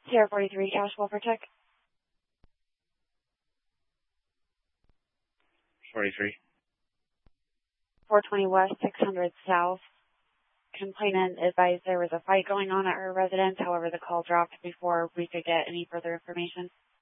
Sierra 43, Casual Protect. 43. 420 West, 600 South. Complainant advised there was a fight going on at her residence. However, the call dropped before we could get any further information.